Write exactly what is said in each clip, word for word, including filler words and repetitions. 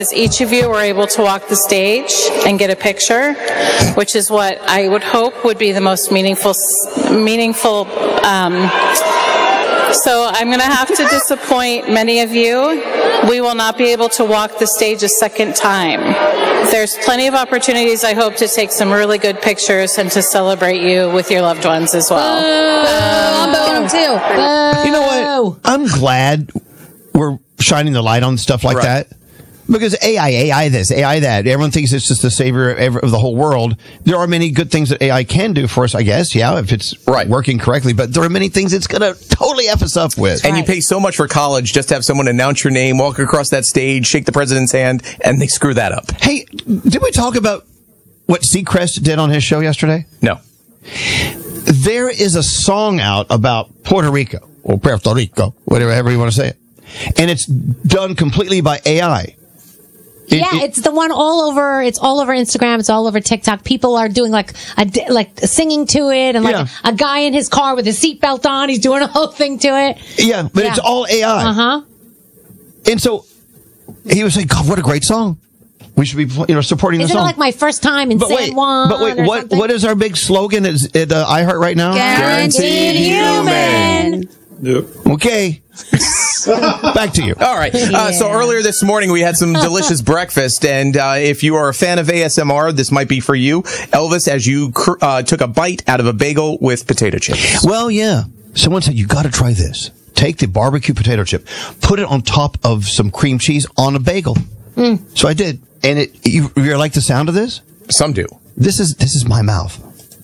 Each of you were able to walk the stage and get a picture, which is what I would hope would be the most meaningful, meaningful. Um, so I'm going to have to disappoint many of you. We will not be able to walk the stage a second time. There's plenty of opportunities, I hope, to take some really good pictures and to celebrate you with your loved ones as well. Uh, I'm booing them too. Uh, you know what? I'm glad we're shining the light on stuff like right. that. Because A I, A I this, A I that. Everyone thinks it's just the savior of the whole world. There are many good things that A I can do for us, I guess, yeah, if it's right. working correctly. But there are many things it's going to totally F us up with. And right. you pay so much for college just to have someone announce your name, walk across that stage, shake the president's hand, and they screw that up. Hey, did we talk about what Seacrest did on his show yesterday? No. There is a song out about Puerto Rico, or Puerto Rico, whatever you want to say it. And it's done completely by A I. It, yeah, it, it's the one all over. It's all over Instagram. It's all over TikTok. People are doing like a, like singing to it, and like yeah. a guy in his car with his seatbelt on. He's doing a whole thing to it. Yeah, but yeah. it's all A I. Uh huh. And so he was saying, "God, what a great song! We should be, you know, supporting Isn't the song." Isn't it like my first time in but San wait, Juan? But wait, what something? what is our big slogan at, at uh, iHeart right now? Guaranteed human. Yep. Okay. Back to you. All right. Yeah. Uh, so earlier this morning, we had some delicious breakfast. And uh, if you are a fan of A S M R, this might be for you. Elvis, as you cr- uh, took a bite out of a bagel with potato chips. Well, yeah. Someone said, you got to try this. Take the barbecue potato chip, put it on top of some cream cheese on a bagel. Mm. So I did. And it, you, you like the sound of this? Some do. This is, this is my mouth.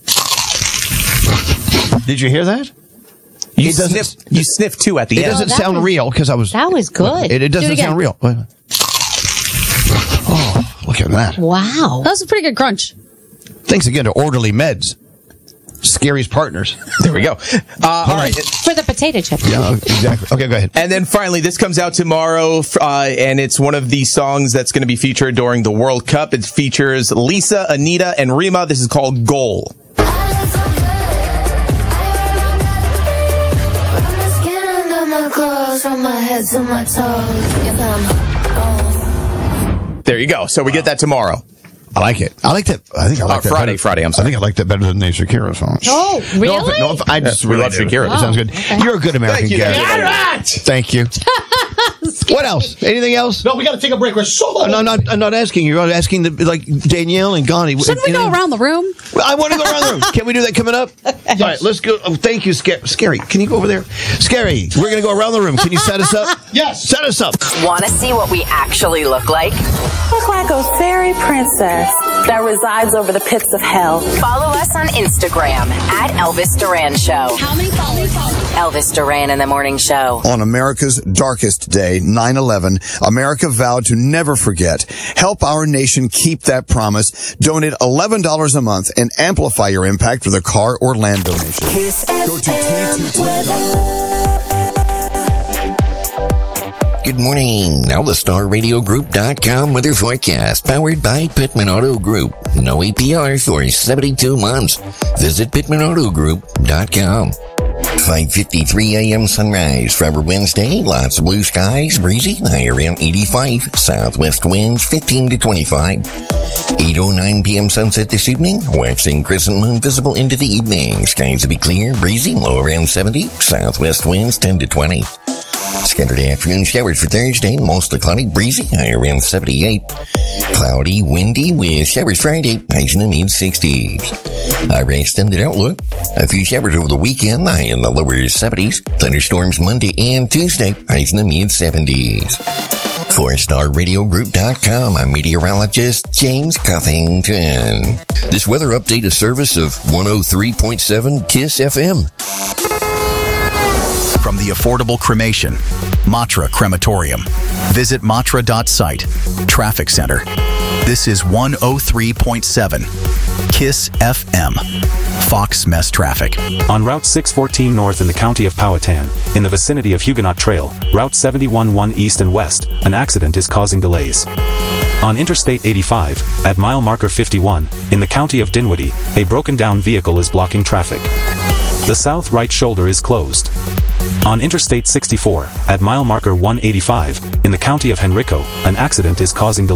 Did you hear that? You sniff, you sniff too at the it end. It doesn't oh, sound was, real because I was. That was good. It, it doesn't Do it sound real. Oh, look at that! Wow, that was a pretty good crunch. Thanks again to Orderly Meds, Scary's partners. There we go. Uh, all right, for the potato chip. Yeah, exactly. Okay, go ahead. And then finally, this comes out tomorrow, uh, and it's one of the songs that's going to be featured during the World Cup. It features Lisa, Anita, and Rima. This is called "Goal." From my head to my toes. There you go. So we get that tomorrow. I like it. I like that. I think I like uh, that Friday. Better. Friday. I'm sorry. I think I like that better than the Shakira song. Oh, really? No, no, I just yeah, really love do. Shakira. It oh, sounds good. Okay. You're a good American guy. Thank you. What else? Anything else? No, we got to take a break. We're so. I'm not. I'm not asking you. I'm asking the like Danielle and Gandhi. Shouldn't we go around the room? I want to go around the room. Can we do that coming up? Yes. All right, let's go. Oh, thank you, Scar- Scary. Can you go over there, Scary? We're gonna go around the room. Can you set us up? Yes. Set us up. Want to see what we actually look like? Look like a fairy princess that resides over the pits of hell. Follow us on Instagram at Elvis Duran Show. How many followers? Elvis Duran in the Morning Show. On America's darkest day, nine eleven, America vowed to never forget. Help our nation keep that promise. Donate eleven dollars a month and amplify your impact with a car or land donation. Go to T two two. Good morning. Now the Star Radio Group dot com weather forecast powered by Pittman Auto Group. No A P R for seventy-two months. Visit Pittman Auto Group dot com. five fifty-three a.m. sunrise for our Wednesday. Lots of blue skies, breezy, high around eighty-five. Southwest winds fifteen to twenty-five. eight oh nine p.m. sunset this evening. Waxing crescent moon visible into the evening. Skies to be clear, breezy, low around seventy. Southwest winds ten to twenty. Scattered afternoon showers for Thursday, mostly cloudy, breezy, high around seventy-eight. Cloudy, windy with showers Friday, highs in the mid-sixties. Our extended outlook, a few showers over the weekend, high in the lower seventies. Thunderstorms Monday and Tuesday, highs in the mid-seventies. For Star Radio Group dot com, I'm meteorologist James Cuffington. This weather update is service of one oh three point seven KISS F M. From the affordable cremation, Matra Crematorium. Visit matra dot site. Traffic Center. This is one oh three point seven KISS F M. Fox Mess Traffic. On Route six fourteen North in the county of Powhatan, in the vicinity of Huguenot Trail, Route seventy-one one East and West, an accident is causing delays. On Interstate eighty-five, at mile marker fifty-one, in the county of Dinwiddie, a broken down vehicle is blocking traffic. The south right shoulder is closed. On Interstate sixty-four, at mile marker one eighty-five, in the county of Henrico, an accident is causing delays.